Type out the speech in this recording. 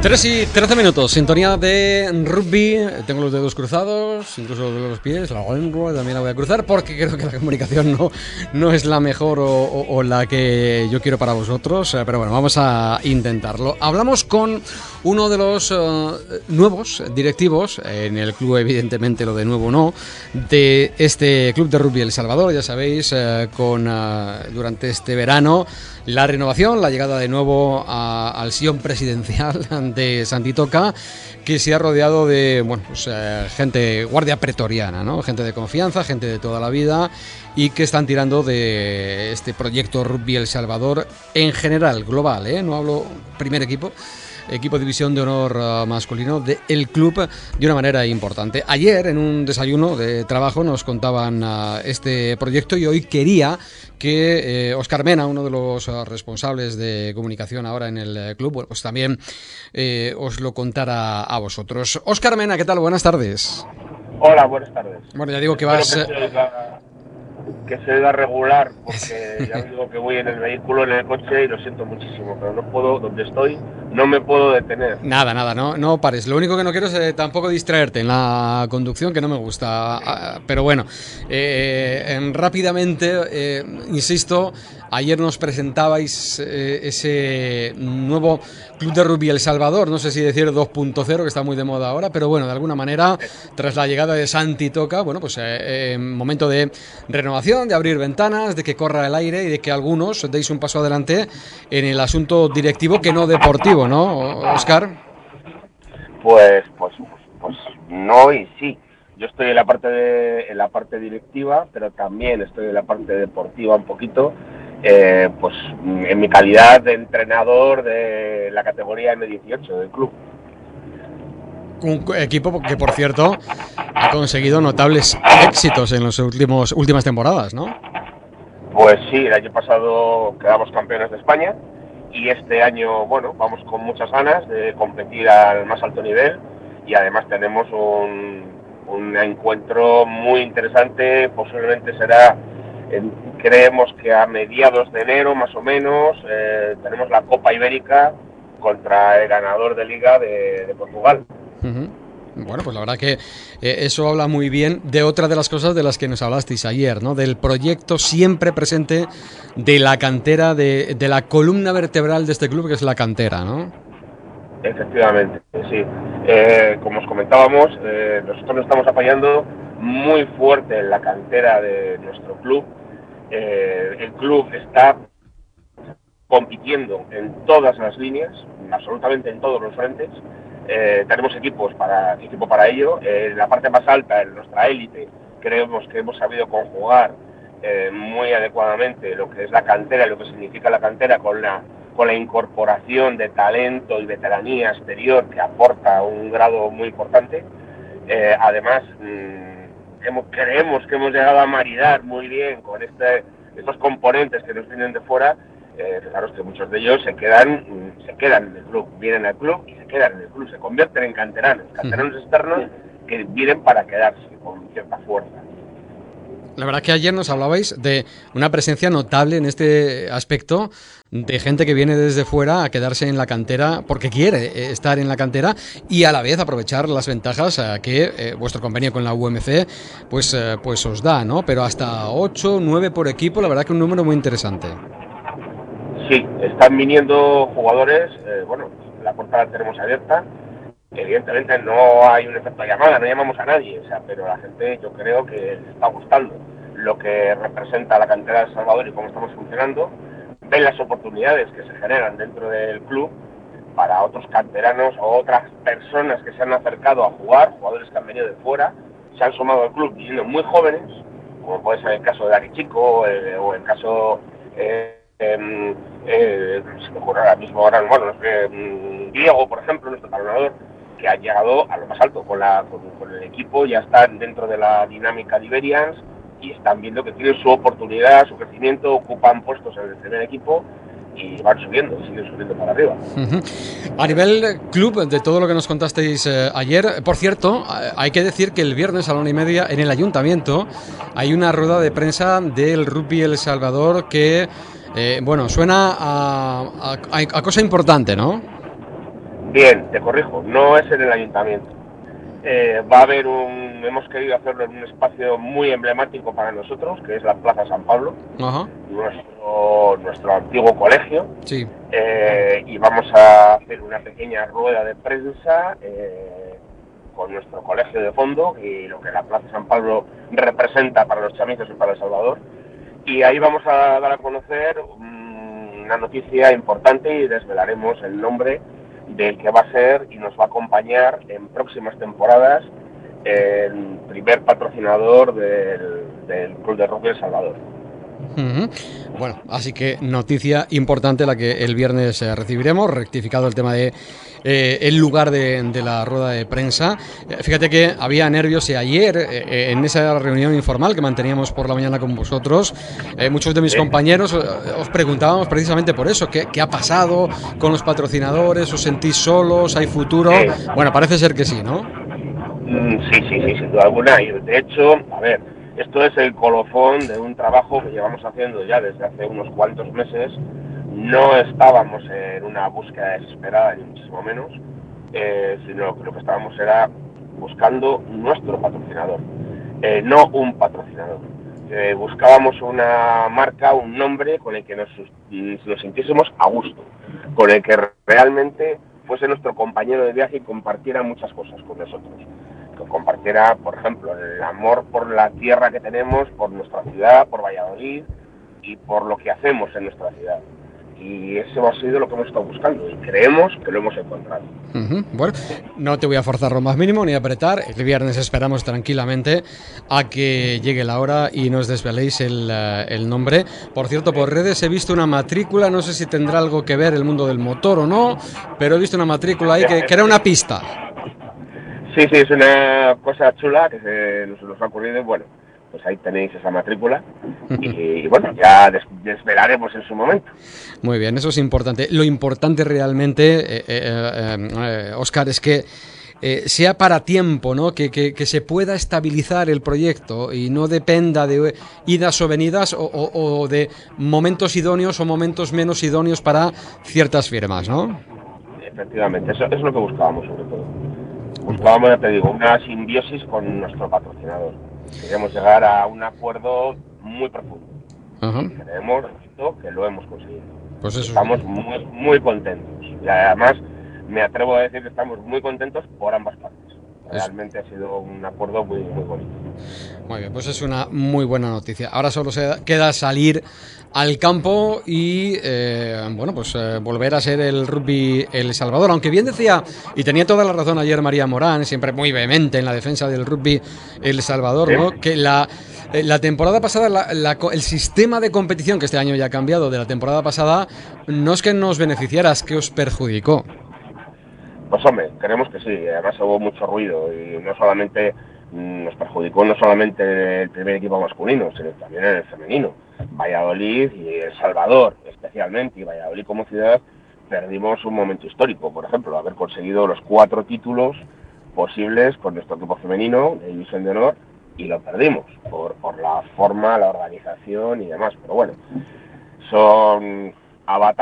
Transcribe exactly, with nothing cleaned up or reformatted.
tres y trece minutos, sintonía de rugby. Tengo los dedos cruzados, incluso los de los pies, la lengua también la voy a cruzar porque creo que la comunicación no, no es la mejor o, o, o la que yo quiero para vosotros, pero bueno, vamos a intentarlo. Hablamos con uno de los uh, nuevos directivos, en el club evidentemente lo de nuevo no, de este club de rugby El Salvador, ya sabéis, uh, con uh, durante este verano la renovación, la llegada de nuevo a, al sillón presidencial de Santi Toca, que se ha rodeado de bueno, pues, eh, gente, guardia pretoriana, ¿no? Gente de confianza, gente de toda la vida, y que están tirando de este proyecto Rugby El Salvador en general, global, ¿eh? No hablo primer equipo, equipo división de honor uh, masculino del club, de una manera importante. Ayer en un desayuno de trabajo nos contaban uh, este proyecto y hoy quería que eh, Óscar Mena, uno de los uh, responsables de comunicación ahora en el uh, club, bueno, pues también eh, os lo contara a vosotros. Óscar Mena, ¿qué tal? Buenas tardes. Hola, buenas tardes. Bueno, ya digo que vas... Que se oiga, que se oiga regular, porque ya digo que voy en el vehículo, en el coche, y lo siento muchísimo, pero no puedo, donde estoy, no me puedo detener. Nada, nada, no, no pares. Lo único que no quiero es eh, tampoco distraerte en la conducción, que no me gusta. Ah, pero bueno, eh, eh, rápidamente, eh, insisto, ayer nos presentabais eh, ese nuevo Club de Rugby El Salvador, no sé si decir dos punto cero, que está muy de moda ahora, pero bueno, de alguna manera, tras la llegada de Santi Toca, bueno, pues eh, eh, momento de renovación, de abrir ventanas, de que corra el aire y de que algunos deis un paso adelante en el asunto directivo que no deportivo, ¿no, Óscar? Pues, pues, pues no y sí. Yo estoy en la parte de, en la parte directiva, pero también estoy en la parte deportiva un poquito, eh, pues en mi calidad de entrenador de la categoría eme dieciocho del club. Un equipo que, por cierto, ha conseguido notables éxitos en las últimos últimas temporadas, ¿no? Pues sí, el año pasado quedamos campeones de España y este año, bueno, vamos con muchas ganas de competir al más alto nivel y además tenemos un, un encuentro muy interesante, posiblemente será, eh, creemos que a mediados de enero más o menos, eh, tenemos la Copa Ibérica contra el ganador de Liga de, de Portugal. Uh-huh. Bueno, pues la verdad que eh, eso habla muy bien de otra de las cosas de las que nos hablasteis ayer, ¿no? Del proyecto siempre presente de la cantera, de, de la columna vertebral de este club, que es la cantera, ¿no? Efectivamente, sí. Eh, como os comentábamos, eh, nosotros nos estamos apoyando muy fuerte en la cantera de nuestro club. Eh, el club está compitiendo en todas las líneas, absolutamente en todos los frentes. Eh, tenemos equipos para equipo para ello. Eh, en la parte más alta, en nuestra élite, creemos que hemos sabido conjugar eh, muy adecuadamente lo que es la cantera y lo que significa la cantera con la con la incorporación de talento y veteranía exterior que aporta un grado muy importante. Eh, además, mmm, hemos, creemos que hemos llegado a maridar muy bien con este, estos componentes que nos vienen de fuera. Eh, claro, es que muchos de ellos se quedan se quedan en el club, vienen al club y se quedan en el club, se convierten en canteranos, canteranos uh-huh. externos que vienen para quedarse con cierta fuerza. La verdad que ayer nos hablabais de una presencia notable en este aspecto, de gente que viene desde fuera a quedarse en la cantera porque quiere estar en la cantera y a la vez aprovechar las ventajas que eh, vuestro convenio con la U M C pues, eh, pues os da, ¿no? Pero hasta ocho, nueve por equipo, la verdad que un número muy interesante. Sí, están viniendo jugadores, eh, bueno, la puerta la tenemos abierta, evidentemente no hay un efecto de llamada, no llamamos a nadie, o sea, pero a la gente yo creo que les está gustando lo que representa la cantera de El Salvador y cómo estamos funcionando, ven las oportunidades que se generan dentro del club para otros canteranos o otras personas que se han acercado a jugar, jugadores que han venido de fuera, se han sumado al club viniendo muy jóvenes, como puede ser el caso de Ari Chico eh, o el caso... Eh, Eh, eh, se me ocurre ahora mismo, ahora, bueno, eh, Diego, por ejemplo, nuestro talonador, que ha llegado a lo más alto con, la, con, con el equipo, ya están dentro de la dinámica de Iberians y están viendo que tienen su oportunidad, su crecimiento, ocupan puestos en el primer equipo y van subiendo, siguen subiendo para arriba. Uh-huh. A nivel club, de todo lo que nos contasteis eh, ayer, por cierto, hay que decir que el viernes a la una y media en el Ayuntamiento hay una rueda de prensa del Rugby El Salvador que Eh, bueno, suena a, a, a cosa importante, ¿no? Bien, te corrijo, no es en el ayuntamiento. Eh, va a haber un, hemos querido hacerlo en un espacio muy emblemático para nosotros, que es la Plaza San Pablo, Ajá. nuestro, nuestro antiguo colegio, Sí. eh, y vamos a hacer una pequeña rueda de prensa eh, con nuestro colegio de fondo y lo que la Plaza San Pablo representa para los chamizos y para El Salvador, y ahí vamos a dar a conocer um, una noticia importante y desvelaremos el nombre del que va a ser y nos va a acompañar en próximas temporadas el primer patrocinador del, del Club de Rugby El Salvador. Uh-huh. Bueno, así que noticia importante la que el viernes eh, recibiremos, rectificado el tema de eh, el lugar de, de la rueda de prensa. Eh, fíjate que había nervios y ayer eh, en esa reunión informal que manteníamos por la mañana con vosotros, eh, muchos de mis Sí. compañeros eh, os preguntábamos precisamente por eso, ¿qué, ¿qué ha pasado con los patrocinadores? ¿Os sentís solos? ¿Hay futuro? Sí. Bueno, parece ser que sí, ¿no? Mm, sí, sí, sí, sin duda alguna. Y de hecho, a ver, esto es el colofón de un trabajo que llevamos haciendo ya desde hace unos cuantos meses. No estábamos en una búsqueda desesperada, ni muchísimo menos, eh, sino que lo que estábamos era buscando nuestro patrocinador, eh, no un patrocinador. Eh, buscábamos una marca, un nombre con el que nos, nos sintiésemos a gusto, con el que realmente fuese nuestro compañero de viaje y compartiera muchas cosas con nosotros. Que compartiera, por ejemplo, el amor por la tierra que tenemos, por nuestra ciudad, por Valladolid y por lo que hacemos en nuestra ciudad. Y eso ha sido lo que hemos estado buscando y creemos que lo hemos encontrado. Uh-huh. Bueno, no te voy a forzar lo más mínimo ni a apretar. El viernes esperamos tranquilamente a que llegue la hora y nos desveléis el, uh, el nombre. Por cierto, por redes he visto una matrícula, no sé si tendrá algo que ver el mundo del motor o no, pero he visto una matrícula ahí que, que era una pista. Sí, sí, es una cosa chula que se nos, nos ha ocurrido y bueno, pues ahí tenéis esa matrícula y, y bueno, ya des, desvelaremos en su momento. Muy bien, eso es importante. Lo importante realmente, eh, eh, eh, Óscar, es que eh, sea para tiempo, ¿no? Que, que, que se pueda estabilizar el proyecto y no dependa de idas o venidas o, o, o de momentos idóneos o momentos menos idóneos para ciertas firmas, ¿no? Efectivamente, eso, eso es lo que buscábamos sobre todo. Buscábamos, ya te digo, una simbiosis con nuestro patrocinador. Queremos llegar a un acuerdo muy profundo. Ajá. Y creemos que lo hemos conseguido. Pues eso. Estamos muy, muy contentos. Y además me atrevo a decir que estamos muy contentos por ambas partes. Realmente ha sido un acuerdo muy, muy bonito. Muy bien, pues es una muy buena noticia. Ahora solo se queda salir al campo y eh, bueno, pues eh, volver a ser el rugby El Salvador. Aunque bien decía, y tenía toda la razón ayer María Morán, siempre muy vehemente en la defensa del rugby El Salvador, ¿no? Que la, eh, la temporada pasada, la, la, el sistema de competición que este año ya ha cambiado de la temporada pasada, no es que nos beneficiara, es que os perjudicó. Pues hombre, creemos que sí, además hubo mucho ruido y no solamente nos perjudicó no solamente el primer equipo masculino, sino también en el femenino. Valladolid y El Salvador especialmente, y Valladolid como ciudad, perdimos un momento histórico, por ejemplo, haber conseguido los cuatro títulos posibles con nuestro equipo femenino de división de honor y lo perdimos por, por la forma, la organización y demás, pero bueno, son avatares